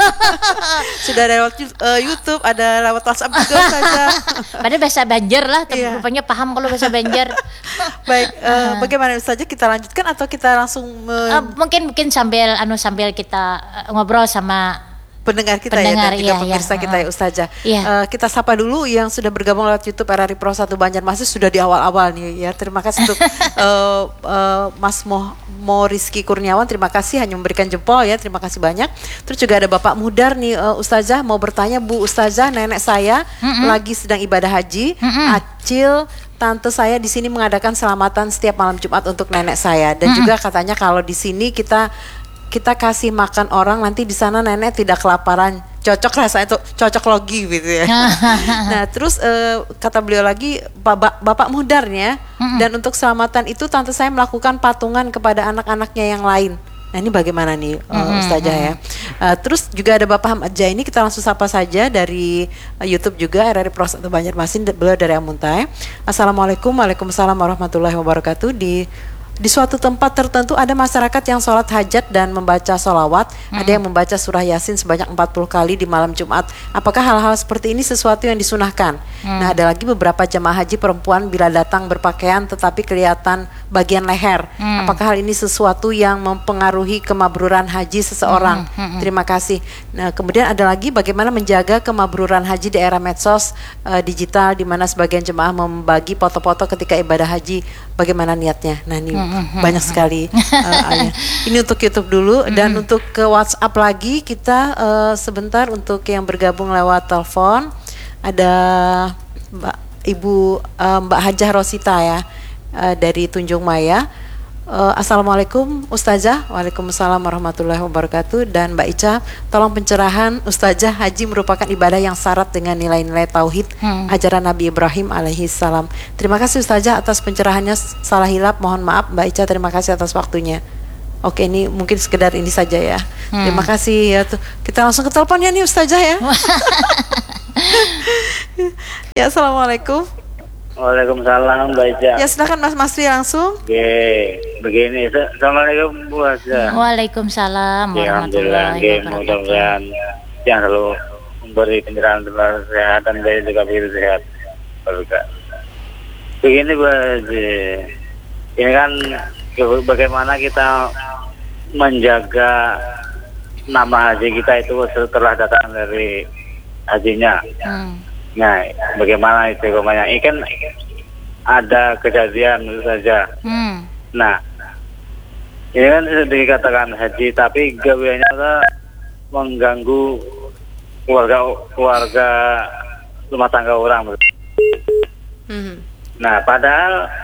Sudah ada lewat YouTube, ada lewat WhatsApp juga saja. Padahal bahasa Banjar lah, rupanya paham kalau bahasa Banjar. Baik, bagaimana Ustaz, kita lanjutkan atau kita langsung mungkin sambil kita ngobrol sama pendengar kita ya, dan juga pemirsa kita ya Ustazah. Kita sapa dulu yang sudah bergabung lewat YouTube RRI Pro 1 Banjarmasin, sudah di awal-awal nih ya. Terima kasih untuk Mas Mo Rizky Kurniawan, terima kasih hanya memberikan jempol ya, terima kasih banyak. Terus juga ada Bapak Mudar nih, Ustazah mau bertanya, Bu Ustazah, nenek saya lagi sedang ibadah haji, Acil, tante saya di sini mengadakan selamatan setiap malam Jumat untuk nenek saya, dan juga katanya kalau di sini kita kasih makan orang, nanti di sana nenek tidak kelaparan. Cocok rasanya tuh, cocok logi gitu ya. Nah, terus kata beliau lagi, Bapak Mudarnya, dan untuk selamatan itu tante saya melakukan patungan kepada anak-anaknya yang lain. Nah, ini bagaimana nih Ustazah ya. Terus juga ada Bapak Ahmad Jaini, kita langsung sapa saja dari YouTube juga RRI Pro 1 Banjarmasin, beliau dari Amuntai. Assalamualaikum, waalaikumsalam warahmatullahi wabarakatuh. Di suatu tempat tertentu ada masyarakat yang sholat hajat dan membaca sholawat, ada yang membaca surah Yasin sebanyak 40 kali di malam Jumat. Apakah hal-hal seperti ini sesuatu yang disunahkan? Nah, ada lagi beberapa jemaah haji perempuan bila datang berpakaian tetapi kelihatan bagian leher. Apakah hal ini sesuatu yang mempengaruhi kemabruran haji seseorang? Terima kasih. Nah, kemudian ada lagi bagaimana menjaga kemabruran haji di era medsos digital, di mana sebagian jemaah membagi foto-foto ketika ibadah haji. Bagaimana niatnya? Nah, ini banyak sekali ayat. Ini untuk YouTube dulu, dan untuk ke WhatsApp lagi kita sebentar untuk yang bergabung lewat telepon. Ada Mbak Hajah Rosita ya, dari Tunjung Maya. Assalamualaikum Ustazah. Waalaikumsalam warahmatullahi wabarakatuh. Dan Mbak Ica, tolong pencerahan Ustazah, haji merupakan ibadah yang syarat dengan nilai-nilai tauhid ajaran Nabi Ibrahim alaihi salam. Terima kasih Ustazah atas pencerahannya. Salah hilap mohon maaf. Mbak Ica, terima kasih atas waktunya. Oke, ini mungkin sekedar ini saja ya. Terima kasih ya. Kita langsung ke teleponnya nih Ustazah ya. Ya, Assalamualaikum. Waalaikumsalam Mbak Ica. Ya, silakan Mas Masri langsung. Oke, begini. Assalamualaikum Bu Haja. Waalaikumsalam warahmatullahi wabarakatuh. Mudah-mudahan yang selalu memberi pencerahan tentang kesehatan dan juga biru sehat. Begini Bu Haji, ini kan bagaimana kita menjaga nama haji kita itu setelah datang dari hajinya. Nah, bagaimana itu kemana? Ini kan ada kejadian tentu saja. Nah, ini kan dikatakan haji, tapi gaweannya mengganggu keluarga rumah tangga orang. Nah, padahal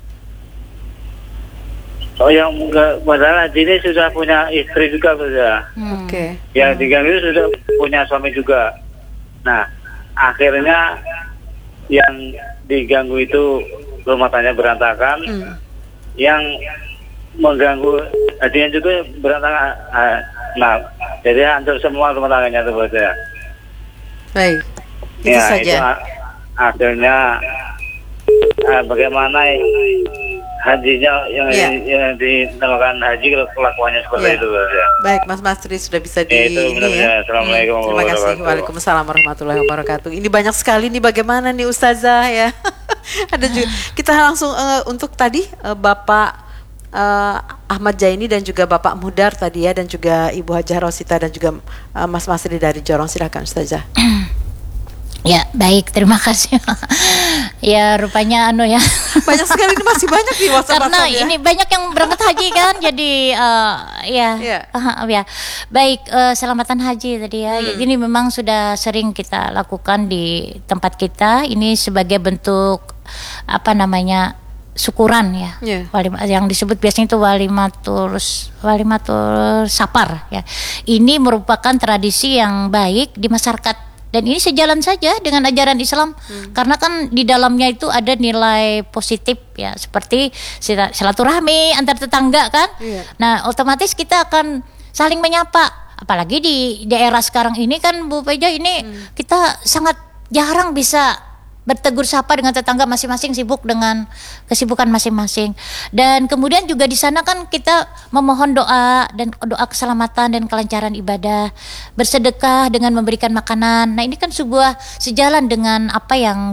padahal haji ini sudah punya istri juga sudah. Oke. Yang diganggu sudah punya suami juga. Nah, akhirnya yang diganggu itu rumah tangga berantakan, yang mengganggu hajinya juga berantakan. Nah, jadi hancur semua rumah tangganya itu saja. Baik, itu ya, saja. Itu akhirnya bagaimana hajinya yang dinamakan haji kelakuannya seperti itu ya. Baik, Mas Masri sudah bisa ya. Assalamualaikum. Terima kasih. Waalaikumsalam warahmatullahi wabarakatuh. Ini banyak sekali nih, bagaimana nih Ustazah ya. Ada juga. Kita langsung untuk tadi Bapak Ahmad Jaini dan juga Bapak Mudar tadi ya, dan juga Ibu Hajah Rosita dan juga Mas Masri dari Jorong. Silakan Ustazah. Ya, baik, terima kasih. Ya, rupanya ya. Banyak sekali, ini masih banyak di WhatsApp. Karena ya. ini banyak yang berangkat haji kan, jadi ya. Baik, selamatan haji tadi ya. Ini memang sudah sering kita lakukan di tempat kita. Ini sebagai bentuk syukuran ya. Yang disebut biasanya itu walimatul safar ya. Ini merupakan tradisi yang baik di masyarakat. Dan ini sejalan saja dengan ajaran Islam, karena kan di dalamnya itu ada nilai positif ya, seperti silaturahmi antar tetangga kan. Nah, otomatis kita akan saling menyapa, apalagi di daerah sekarang ini kan Bu Peja, ini kita sangat jarang bisa bertegur sapa dengan tetangga, masing-masing sibuk dengan kesibukan masing-masing. Dan kemudian juga di sana kan kita memohon doa keselamatan dan kelancaran ibadah, bersedekah dengan memberikan makanan. Nah, ini kan sejalan dengan apa yang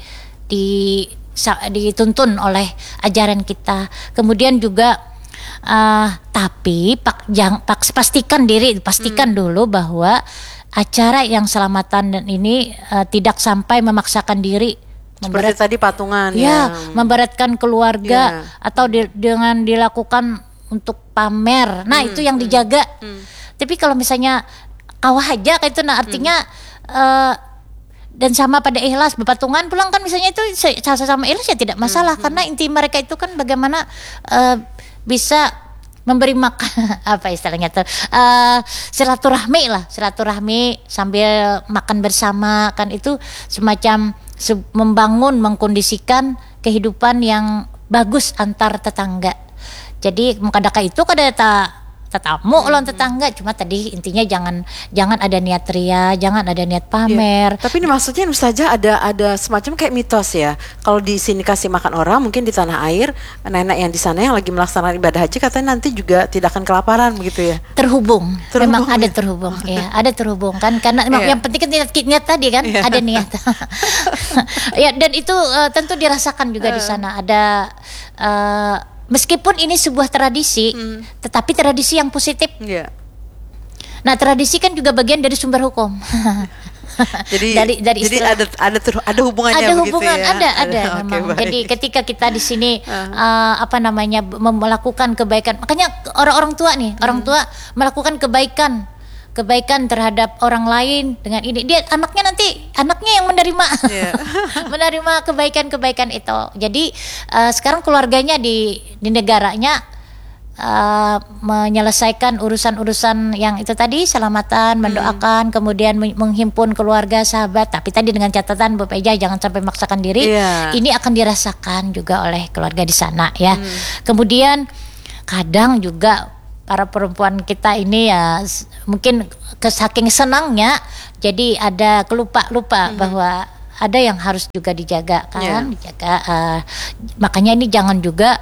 dituntun oleh ajaran kita. Kemudian juga tapi pastikan dulu bahwa acara yang selamatan dan ini tidak sampai memaksakan diri seperti tadi patungan memberatkan keluarga atau dengan dilakukan untuk pamer. Nah, itu yang dijaga. Tapi kalau misalnya kawah aja kayak itu, nah artinya dan sama pada ikhlas berpatungan pulang kan, misalnya itu sama ikhlas ya tidak masalah, karena inti mereka itu kan bagaimana bisa memberi makan silaturahmi sambil makan bersama kan, itu semacam mengkondisikan kehidupan yang bagus antar tetangga. Jadi mukadaka itu kada tetamu lawan tetangga, cuma tadi intinya jangan ada niat ria, jangan ada niat pamer. Tapi ini maksudnya Ustazah ada semacam kayak mitos ya. Kalau di sini kasih makan orang, mungkin di tanah air nenek yang di sana yang lagi melaksanakan ibadah haji katanya nanti juga tidak akan kelaparan begitu ya. Terhubung memang ada terhubung ya, ada terhubung kan, karena yang penting kan niat tadi kan, ada niat. Ya, dan itu tentu dirasakan juga di sana ada meskipun ini sebuah tradisi, tetapi tradisi yang positif. Nah, tradisi kan juga bagian dari sumber hukum. Jadi ada hubungannya. Ada hubungan, ya? ada memang. Okay, jadi ketika kita di sini melakukan kebaikan, makanya orang tua melakukan kebaikan terhadap orang lain dengan ini, anaknya yang menerima menerima kebaikan itu. Jadi sekarang keluarganya di negaranya menyelesaikan urusan-urusan yang itu tadi, selamatan, mendoakan, kemudian menghimpun keluarga, sahabat. Tapi tadi dengan catatan Bu Peja jangan sampai memaksakan diri. Ini akan dirasakan juga oleh keluarga di sana ya. Kemudian kadang juga para perempuan kita ini ya mungkin saking senangnya jadi ada lupa bahwa ada yang harus juga dijaga kan, dijaga. Makanya ini jangan juga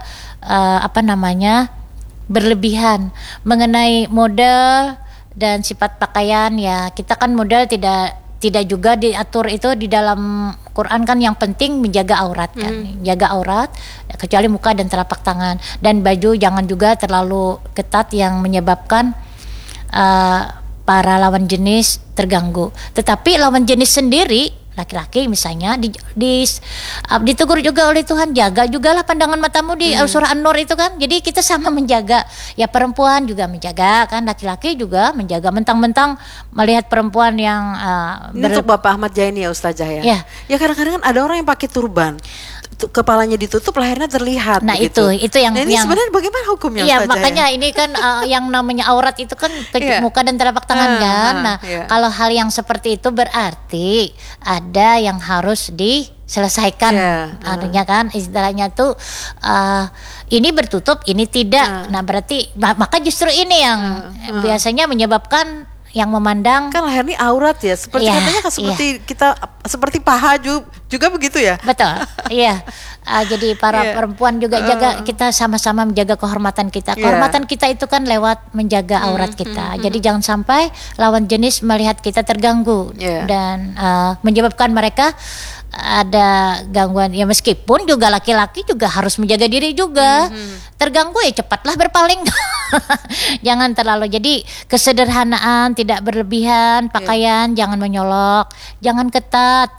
berlebihan mengenai model dan sifat pakaian ya. Kita kan model tidak juga diatur itu di dalam Quran kan, yang penting menjaga aurat kan, jaga aurat kecuali muka dan telapak tangan, dan baju jangan juga terlalu ketat yang menyebabkan para lawan jenis terganggu. Tetapi lawan jenis sendiri, laki-laki misalnya ditegur juga oleh Tuhan, jaga juga lah pandangan matamu di surah An-Nur itu kan. Jadi kita sama menjaga, ya perempuan juga menjaga kan, laki-laki juga menjaga. Mentang-mentang melihat perempuan yang ini untuk Bapak Ahmad Jaini ya Ustazah ya. Ya kadang-kadang kan ada orang yang pakai turban, kepalanya ditutup, lehernya terlihat. Nah begitu. itu yang ini sebenarnya bagaimana hukumnya? Iya makanya ini kan yang namanya aurat itu kan muka dan telapak tangan kan. Nah kalau hal yang seperti itu berarti ada yang harus diselesaikan. Artinya kan istilahnya tuh ini bertutup, ini tidak. Nah berarti maka justru ini yang biasanya menyebabkan yang memandang kan leher ini aurat ya, seperti katanya kan seperti kita seperti paha juga begitu ya. Betul. Jadi para perempuan juga jaga, kita sama-sama menjaga kehormatan kita. Kehormatan kita itu kan lewat menjaga aurat kita. Jadi jangan sampai lawan jenis melihat kita terganggu dan menyebabkan mereka ada gangguan. Ya meskipun juga laki-laki juga harus menjaga diri juga. Terganggu ya cepatlah berpaling. Jangan terlalu. Jadi kesederhanaan, tidak berlebihan, pakaian jangan menyolok, jangan ketat.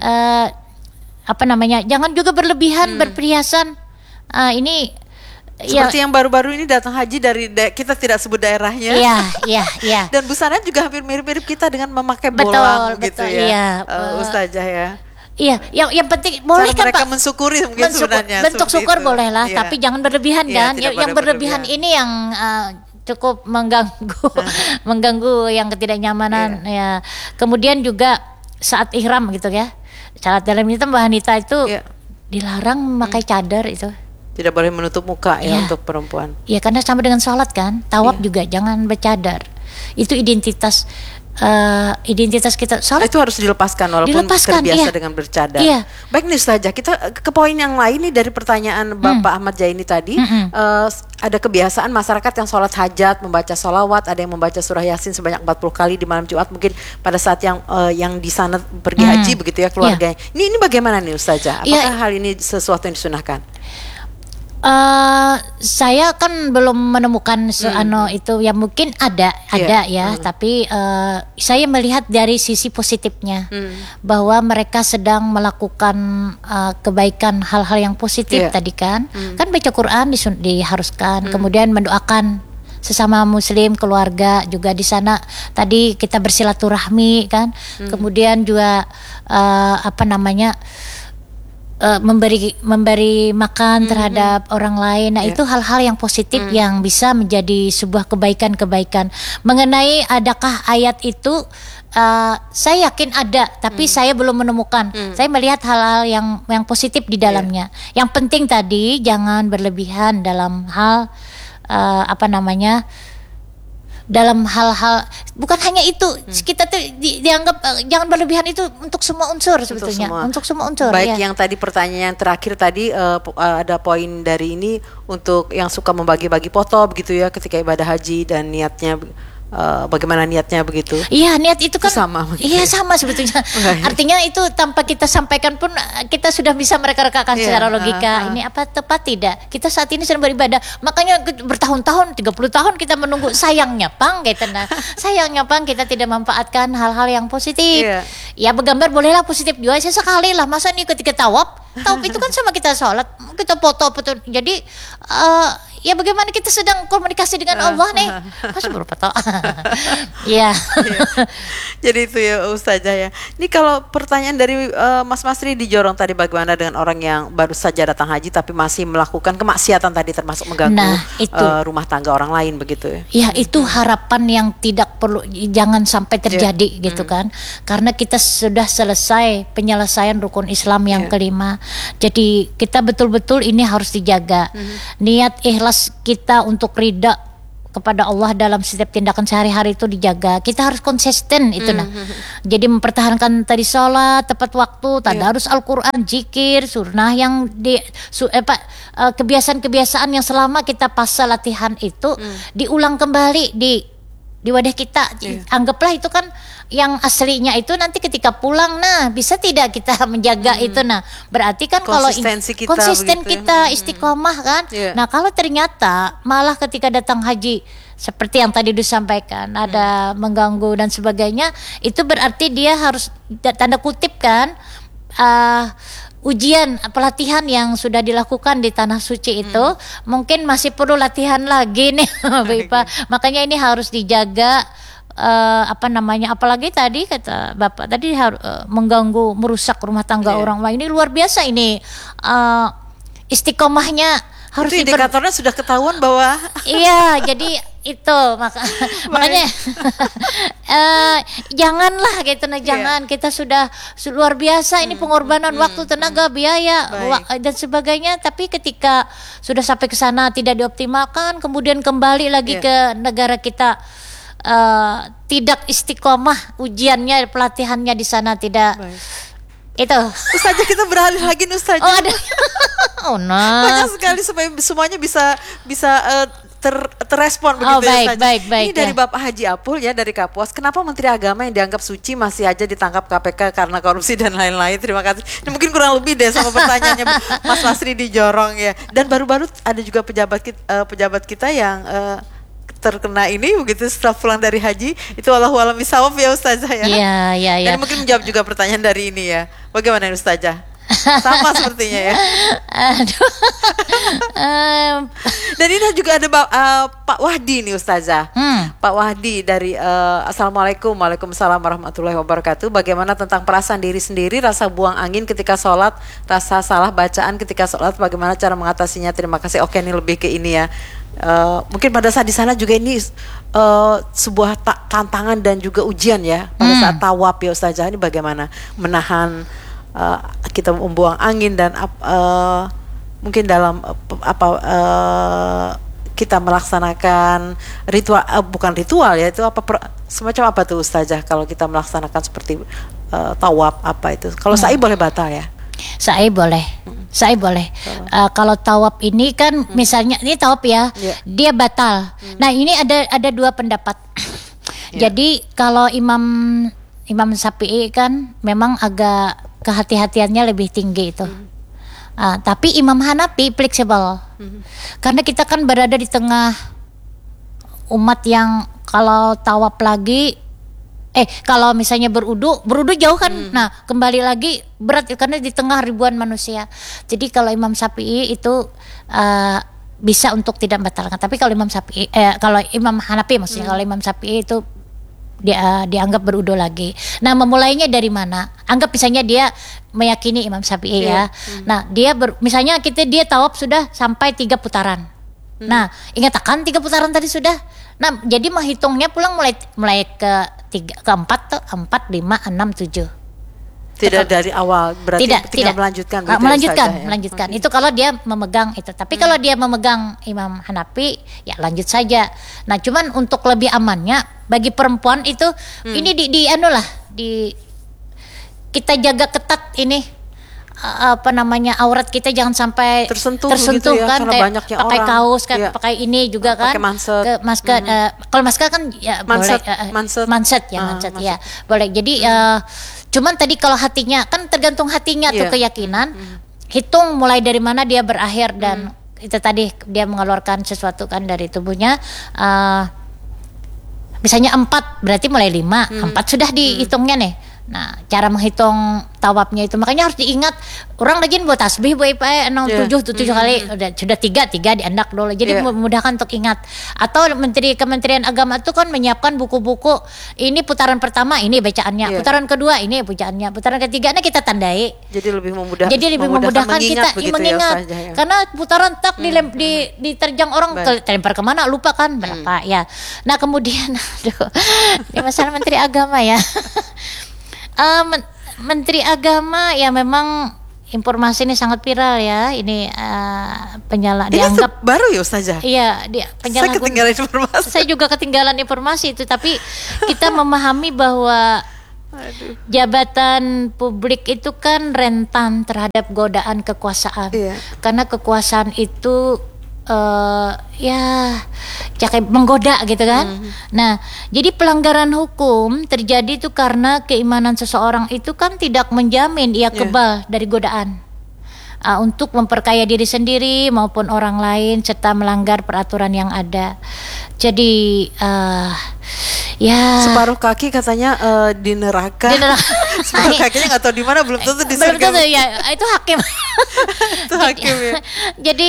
Jangan juga berlebihan berperhiasan. Ini seperti yang baru-baru ini datang haji dari kita tidak sebut daerahnya. Iya. Dan busana juga hampir mirip-mirip kita dengan memakai bolang gitu ya. Ustazah ya. Iya, yang penting boleh kan mereka Pak mensyukuri mungkin sebenarnya. Bentuk syukur boleh lah, tapi jangan berlebihan kan. Yang berlebihan ini yang cukup mengganggu yang ketidaknyamanan ya. Kemudian juga saat ihram gitu ya. Saat dalam ihram wanita itu dilarang memakai cadar itu. Tidak boleh menutup muka ya untuk perempuan. Iya, karena sama dengan sholat kan. Tawaf juga jangan bercadar. Itu identitas kita. Sholat itu harus dilepaskan walaupun terbiasa dengan bercadar. Baik nih Ustazah, kita ke poin yang lain nih dari pertanyaan Bapak Ahmad Jaini tadi. Ada kebiasaan masyarakat yang sholat hajat membaca sholawat, ada yang membaca surah Yasin sebanyak 40 kali di malam Jumat, mungkin pada saat yang di sana pergi haji begitu ya keluarganya. Ini bagaimana nih Ustazah? Apakah hal ini sesuatu yang disunahkan? Saya kan belum menemukan itu ya, mungkin ada ya, tapi saya melihat dari sisi positifnya bahwa mereka sedang melakukan kebaikan, hal-hal yang positif tadi kan baca Quran diharuskan, kemudian mendoakan sesama muslim, keluarga juga di sana. Tadi kita bersilaturahmi kan, kemudian juga memberi makan terhadap orang lain. Nah itu hal-hal yang positif yang bisa menjadi sebuah kebaikan-kebaikan. Mengenai adakah ayat itu, saya yakin ada, tapi saya belum menemukan. Saya melihat hal-hal yang positif di dalamnya. Yang penting tadi jangan berlebihan dalam hal dalam hal-hal, bukan hanya itu, kita tuh dianggap jangan berlebihan itu untuk semua unsur sebetulnya, untuk semua unsur. Baik, yang tadi pertanyaan terakhir tadi ada poin dari ini untuk yang suka membagi-bagi foto begitu ya ketika ibadah haji dan niatnya. Bagaimana niatnya begitu? Iya, niat itu kan sama. Iya sama sebetulnya. Artinya itu tanpa kita sampaikan pun kita sudah bisa mereka-rekakan secara logika. Ini apa tepat tidak? Kita saat ini sedang beribadah. Makanya bertahun-tahun, 30 tahun kita menunggu. Sayangnya Pang, sayangnya Pang kita tidak memanfaatkan hal-hal yang positif. Ya bergambar bolehlah positif juga sesekali lah. Masa nih ketika tawaf itu kan sama kita sholat, kita foto. Jadi ya bagaimana kita sedang komunikasi dengan Allah nih. Masih berapa tahun? Ya. Jadi itu ya Ustazah ya. Ini kalau pertanyaan dari Mas Masri di Jorong tadi, bagaimana dengan orang yang baru saja datang haji tapi masih melakukan kemaksiatan tadi, termasuk mengganggu rumah tangga orang lain begitu ya? Ya itu harapan yang tidak perlu, jangan sampai terjadi gitu kan. Karena kita sudah selesai penyelesaian rukun Islam yang kelima. Jadi kita betul-betul ini harus dijaga. Niat ikhlas kita untuk ridha kepada Allah dalam setiap tindakan sehari-hari itu dijaga. Kita harus konsisten itu nah. Jadi mempertahankan tadi sholat tepat waktu, tadarus Al-Quran, zikir, sunnah yang kebiasaan-kebiasaan yang selama kita pasca latihan itu diulang kembali di wadah kita. Anggaplah itu kan yang aslinya itu, nanti ketika pulang bisa tidak kita menjaga itu berarti kan kalau konsisten kita istiqomah kan. Nah kalau ternyata malah ketika datang haji seperti yang tadi disampaikan ada mengganggu dan sebagainya, itu berarti dia harus tanda kutip kan ujian pelatihan yang sudah dilakukan di tanah suci itu mungkin masih perlu latihan lagi nih makanya ini harus dijaga. Apalagi tadi kata Bapak tadi mengganggu, merusak rumah tangga orang lain, ini luar biasa ini istiqomahnya harus itu indikatornya sudah ketahuan bahwa iya jadi itu makanya janganlah gitu jangan kita sudah luar biasa ini pengorbanan waktu, tenaga, biaya dan sebagainya, tapi ketika sudah sampai ke sana tidak dioptimalkan, kemudian kembali lagi ke negara kita tidak istiqomah, ujiannya pelatihannya di sana tidak. Itu Ustazah, kita beralih lagi Ustazah. Oh ada banyak sekali supaya semuanya bisa terrespon begitu ya Ustazah. Ini dari Bapak Haji Apul ya dari Kapuas. Kenapa Menteri Agama yang dianggap suci masih aja ditangkap KPK karena korupsi dan lain-lain? Terima kasih. Ini mungkin kurang lebih deh sama pertanyaannya Mas Masri di Jorong ya. Dan baru-baru ada juga pejabat kita yang terkena ini begitu setelah pulang dari haji, itu Allahu a'lam bishawab ya Ustazah ya. Iya. Dan mungkin menjawab juga pertanyaan dari ini ya. Bagaimana Ustazah? Sama sepertinya ya. Aduh. Dan ini juga ada Pak Wahdi nih Ustazah. Pak Wahdi dari Assalamualaikum, Waalaikumsalam warahmatullahi wabarakatuh. Bagaimana tentang perasaan diri sendiri, rasa buang angin ketika sholat, rasa salah bacaan ketika sholat, bagaimana cara mengatasinya? Terima kasih. Oke, ini lebih ke ini ya. Mungkin pada saat di sana juga ini sebuah tantangan dan juga ujian ya pada saat tawaf ya Ustazah. Ini bagaimana menahan kita membuang angin dan mungkin dalam kita melaksanakan ritual, bukan ritual ya, itu semacam apa tuh Ustazah kalau kita melaksanakan seperti tawaf apa itu? Kalau sa'i boleh batal ya? Sa'i boleh. Kalau tawaf ini kan misalnya ini tawaf ya, dia batal. Nah ini ada dua pendapat. Jadi kalau Imam Syafi'i kan memang agak kehati-hatiannya lebih tinggi itu. Tapi Imam Hanafi fleksibel. Karena kita kan berada di tengah umat yang kalau tawaf lagi kalau misalnya berudu jauh kan. Nah, kembali lagi berat karena di tengah ribuan manusia. Jadi kalau Imam Syafi'i itu bisa untuk tidak membatalkan. Tapi kalau kalau Imam Hanafi maksudnya, kalau Imam Syafi'i itu dia dianggap berudu lagi. Nah, memulainya dari mana? Anggap misalnya dia meyakini Imam Syafi'i ya. Nah, misalnya dia tawaf sudah sampai 3 putaran. Nah, ingatkan 3 putaran tadi sudah. Nah, jadi menghitungnya pulang mulai ke 4, 5, 6, 7. Tidak dari awal, berarti tidak melanjutkan. Melanjutkan. Itu kalau dia memegang itu. Tapi kalau dia memegang Imam Hanafi, ya lanjut saja. Nah, cuman untuk lebih amannya bagi perempuan itu ini kita jaga ketat ini. Aurat kita jangan sampai tersentuh gitu ya, kan, kayak pakai kaos kan, pakai ini juga kan, pakai masker. Kalau masker kan ya manset ya boleh. Jadi cuman tadi kalau hatinya kan tergantung hatinya tuh keyakinan. Hitung mulai dari mana dia berakhir dan itu tadi dia mengeluarkan sesuatu kan dari tubuhnya. Misalnya 4 berarti mulai 5, 4 sudah dihitungnya nih. Nah, cara menghitung tawafnya itu makanya harus diingat. Orang lagi buat tasbih buat 7 kali sudah 3 diandak dulu. Jadi memudahkan untuk ingat. Atau Kementerian Agama itu kan menyiapkan buku-buku. Ini putaran pertama ini bacaannya, putaran kedua ini bacaannya, putaran ketiga ini kita tandai. Jadi lebih memudahkan. Jadi lebih memudahkan kita mengingat. Ya, karena putaran tak diterjang orang terlempar kemana lupa kan berapa ya. Nah, kemudian ini masalah Menteri Agama ya. Menteri Agama ya memang informasi ini sangat viral ya. Ini dianggap baru ya Ustazah. Iya, saya ketinggalan informasi. Saya juga ketinggalan informasi itu, tapi kita memahami bahwa jabatan publik itu kan rentan terhadap godaan kekuasaan. Karena kekuasaan itu menggoda gitu kan. Nah, jadi pelanggaran hukum terjadi itu karena keimanan seseorang itu kan tidak menjamin ia kebal dari godaan untuk memperkaya diri sendiri maupun orang lain serta melanggar peraturan yang ada. Jadi separuh kaki katanya di neraka. Separuh kakinya nggak tahu di mana, belum tentu di surga. Belum tentu ya, itu hakim. Itu hakim ya. Jadi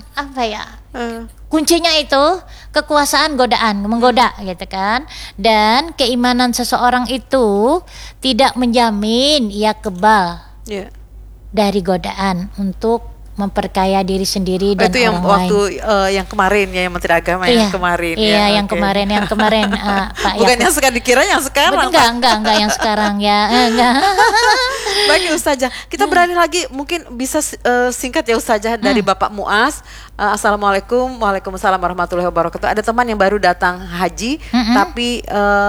kuncinya itu kekuasaan godaan, menggoda gitu kan. Dan keimanan seseorang itu tidak menjamin ia kebal dari godaan untuk memperkaya diri sendiri dan itu yang orang waktu lain. Yang kemarin ya, yang Menteri Agama yang kemarin yang kemarin Pak bukan yang sekarang dikira yang sekarang. Enggak yang sekarang ya. Enggak. Baik Ustazah, kita beralih lagi, mungkin bisa singkat ya Ustazah dari Bapak Muaz. Assalamualaikum. Waalaikumsalam warahmatullahi wabarakatuh. Ada teman yang baru datang haji tapi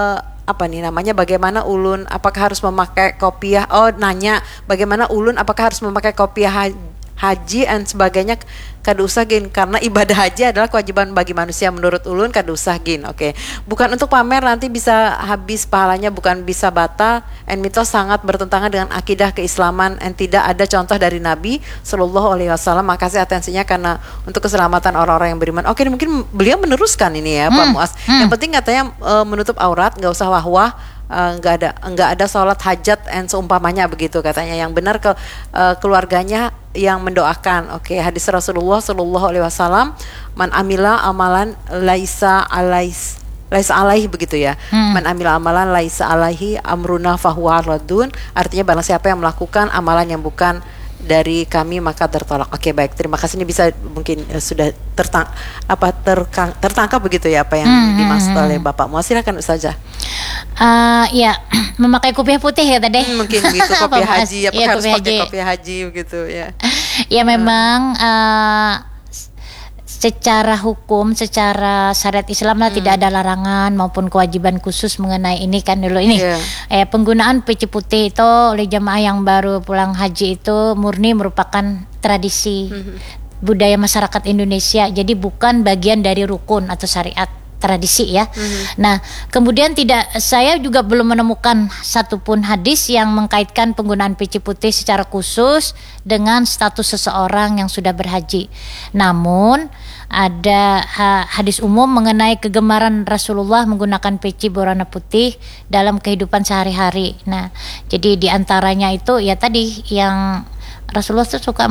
bagaimana ulun apakah harus memakai kopiah? Nanya bagaimana ulun apakah harus memakai kopiah haji dan sebagainya kada usah gin, karena ibadah haji adalah kewajiban bagi manusia menurut ulun, kada usah gin. Bukan untuk pamer nanti bisa habis pahalanya, bukan bisa batal, and mitos sangat bertentangan dengan akidah keislaman, and tidak ada contoh dari Nabi Sallallahu Alaihi Wasallam. Makasih atensinya karena untuk keselamatan orang-orang yang beriman. Mungkin beliau meneruskan ini ya Pak Muaz. Yang penting katanya menutup aurat, nggak usah wah-wah. Nggak ada sholat hajat and seumpamanya begitu katanya. Yang benar keluarganya yang mendoakan. Hadis Rasulullah Sallallahu Alaihi Wasallam, man amila amalan laisa alaihi begitu ya. Man amila amalan laisa alaihi amruna fahuwa radun. Artinya barang siapa yang melakukan amalan yang bukan dari kami maka tertolak. Baik, terima kasih. Ini bisa mungkin sudah tertangkap begitu ya apa yang dimaksud oleh Bapak Muaz. Silakan Ustazah. Memakai kopiah putih ya tadi. Mungkin gitu, kopiah haji. Apakah harus pakai kopiah haji begitu ya? Ya memang secara hukum, secara syariat Islam tidak ada larangan maupun kewajiban khusus mengenai ini kan dulu ini. Penggunaan peci putih itu oleh jamaah yang baru pulang haji itu murni merupakan tradisi budaya masyarakat Indonesia. Jadi bukan bagian dari rukun atau syariat, tradisi ya. Nah, kemudian saya juga belum menemukan satupun hadis yang mengkaitkan penggunaan peci putih secara khusus dengan status seseorang yang sudah berhaji. Namun ada hadis umum mengenai kegemaran Rasulullah menggunakan peci berwarna putih dalam kehidupan sehari-hari. Nah, jadi diantaranya itu ya tadi yang Rasulullah tuh suka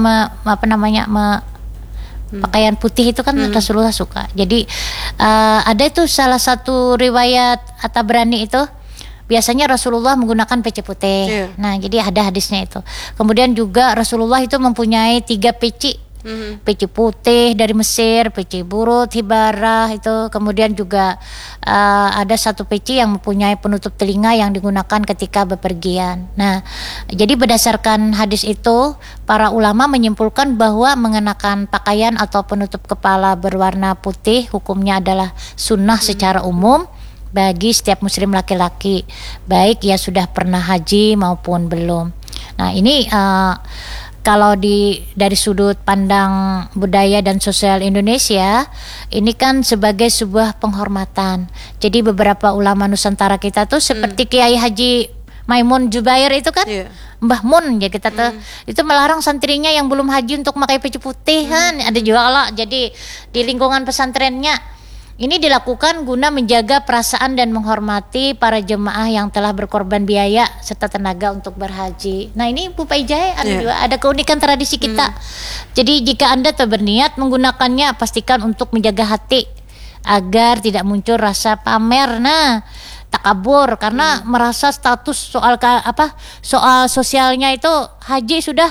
pakaian putih itu kan Rasulullah suka. Jadi ada itu salah satu riwayat At-Tabrani itu biasanya Rasulullah menggunakan peci putih. Nah, jadi ada hadisnya itu. Kemudian juga Rasulullah itu mempunyai 3 peci. Peci putih dari Mesir, peci burut hibarah itu. Kemudian juga ada satu peci yang mempunyai penutup telinga yang digunakan ketika bepergian. Nah, jadi berdasarkan hadis itu, para ulama menyimpulkan bahwa mengenakan pakaian atau penutup kepala berwarna putih hukumnya adalah sunnah secara umum bagi setiap muslim laki-laki, baik ya sudah pernah haji maupun belum. Nah, ini kalau dari sudut pandang budaya dan sosial Indonesia, ini kan sebagai sebuah penghormatan. Jadi beberapa ulama Nusantara kita tuh seperti Kiai Haji Maimun Jubair itu kan, Mbah Mun ya kita tuh, itu melarang santrinya yang belum haji untuk pakai peci putih kan. Ada juga lah. Jadi di lingkungan pesantrennya Ini dilakukan guna menjaga perasaan dan menghormati para jemaah yang telah berkorban biaya serta tenaga untuk berhaji. Nah ini Bu Paijai ada keunikan tradisi kita. Jadi jika Anda berniat menggunakannya, pastikan untuk menjaga hati agar tidak muncul rasa pamer. Nah, takabur karena merasa status soal sosialnya itu haji sudah.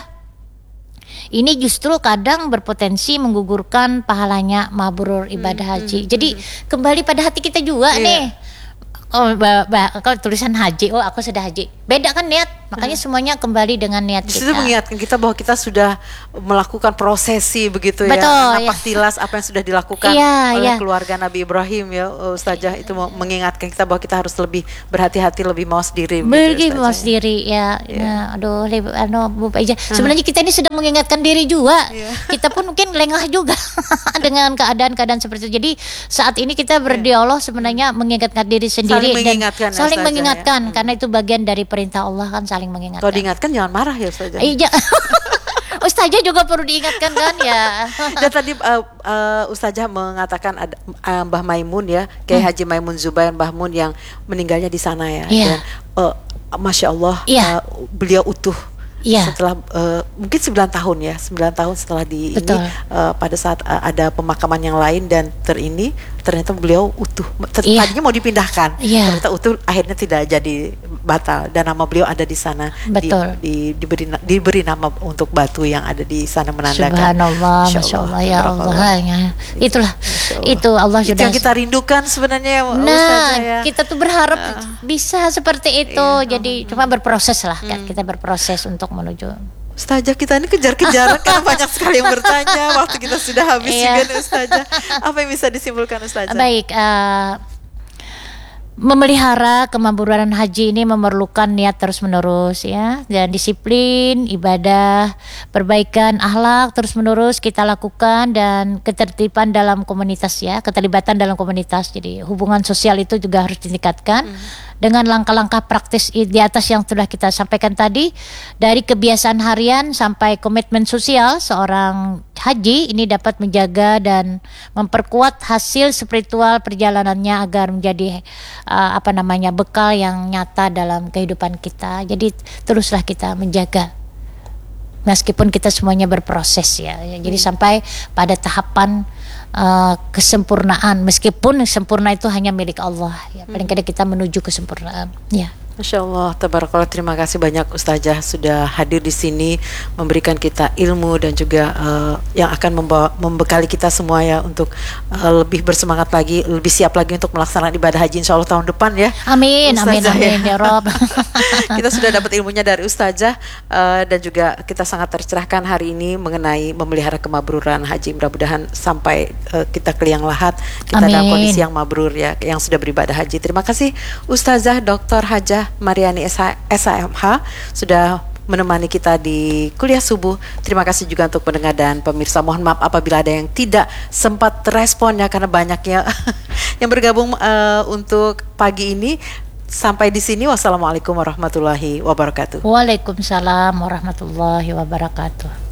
Ini justru kadang berpotensi menggugurkan pahalanya mabrur ibadah haji. Jadi kembali pada hati kita juga nih. Kalau tulisan haji, aku sudah haji. Beda kan niat, makanya semuanya kembali dengan niat kita. Itu mengingatkan kita bahwa kita sudah melakukan prosesi begitu. Betul, ya. Napak tilas apa yang sudah dilakukan oleh keluarga Nabi Ibrahim ya, Ustazah. Itu mengingatkan kita bahwa kita harus lebih berhati-hati, lebih mawas diri. Lebih mawas diri ya. Nah, Bu Paijai. Sebenarnya kita ini sedang mengingatkan diri juga. Kita pun mungkin lengah juga dengan keadaan-keadaan seperti itu. Jadi saat ini kita berdialog sebenarnya mengingatkan diri sendiri. Saling mengingatkan karena itu bagian dari perintah Allah kan, saling mengingatkan. Kalau diingatkan jangan marah ya Ustazah. Iya. Ustazah juga perlu diingatkan kan ya. Dan tadi Ustazah mengatakan ada Mbah Maimun ya, Kiai Haji Maimun Zubair Mbah Mun yang meninggalnya di sana ya. Dan Masya Allah beliau utuh. Setelah mungkin 9 tahun ya, 9 tahun setelah pada saat ada pemakaman yang lain dan ternyata beliau utuh. Tadinya mau dipindahkan, ternyata utuh, akhirnya tidak jadi batal dan nama beliau ada di sana. Diberi nama untuk batu yang ada di sana menandakan. Subhanallah, Masya Allah ya Allah. Itulah, itu Allah sudah. Itu yang kita rindukan sebenarnya. Kita tuh berharap bisa seperti itu. Jadi cuma berproses lah, kan kita berproses untuk menuju. Ustazah kita ini kejar-kejaran karena banyak sekali yang bertanya. Waktu kita sudah habis juga nih Ustazah. Apa yang bisa disimpulkan Ustazah? Baik, memelihara kemabruran haji ini memerlukan niat terus-menerus ya, dan disiplin, ibadah, perbaikan akhlak terus-menerus kita lakukan, dan ketertiban dalam komunitas ya, keterlibatan dalam komunitas. Jadi hubungan sosial itu juga harus ditingkatkan dengan langkah-langkah praktis di atas yang sudah kita sampaikan tadi, dari kebiasaan harian sampai komitmen sosial. Seorang haji ini dapat menjaga dan memperkuat hasil spiritual perjalanannya agar menjadi bekal yang nyata dalam kehidupan kita. Jadi teruslah kita menjaga meskipun kita semuanya berproses ya. Jadi sampai pada tahapan kesempurnaan, meskipun sempurna itu hanya milik Allah ya. Paling kadang kita menuju kesempurnaan ya. Masya Allah, tabarakallah, terima kasih banyak Ustazah sudah hadir di sini memberikan kita ilmu dan juga yang akan membekali kita semua ya untuk lebih bersemangat lagi, lebih siap lagi untuk melaksanakan ibadah haji insya Allah tahun depan ya. Amin, Ustazah, amin ya Rob. Kita sudah dapat ilmunya dari Ustazah dan juga kita sangat tercerahkan hari ini mengenai memelihara kemabruran haji. Mudah-mudahan sampai kita ke liang lahat kita dalam kondisi yang mabrur ya, yang sudah beribadah haji. Terima kasih Ustazah Dr. Hajah Mariani SHMH sudah menemani kita di kuliah subuh. Terima kasih juga untuk pendengar dan pemirsa. Mohon maaf apabila ada yang tidak sempat respon ya, karena banyaknya yang bergabung untuk pagi ini. Sampai di sini, wassalamualaikum warahmatullahi wabarakatuh. Waalaikumsalam warahmatullahi wabarakatuh.